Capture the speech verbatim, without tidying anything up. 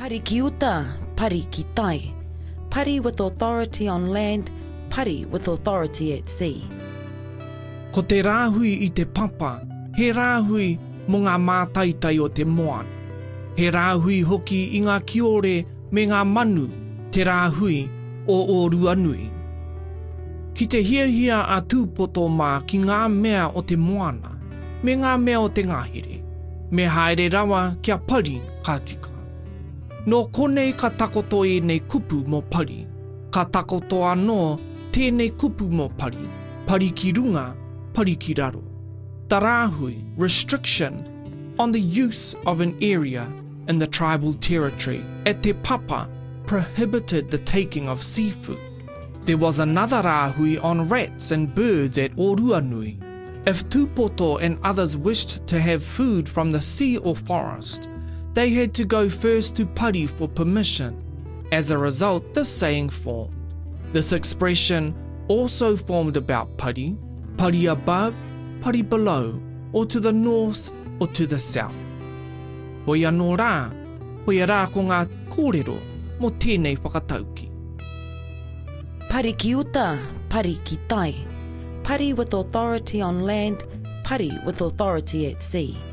Pari ki uta, pari ki tai. Pari with authority on land, pari with authority at sea. Ko te rāhui i te papa, he rāhui mo ngā mātaitai o te moana. He rāhui hoki i ngā kiore me ngā manu, te rāhui o Oruanui. Ki te hiahia a tūpoto mā ki ngā mea o te moana, me ngā mea o te ngahere, me haere rawa kia pari ka tika. Nō konei ka takoto e nei kupu mo pari, ka takoto anō tēnei kupu mo pari, pari ki runga, pari ki raro. Tarahui, restriction on the use of an area in the tribal territory at Te Papa prohibited the taking of seafood. There was another rāhui on rats and birds at Oruanui. If tūpoto and others wished to have food from the sea or forest, they had to go first to pari for permission. As a result, this saying formed. This expression also formed about pari, pari above, pari below, or to the north or to the south. Hoi anō rā, hoi rā ko ngā kōrero mo tēnei whakatauki. Pari ki uta, pari ki tai. Pari with authority on land, pari with authority at sea.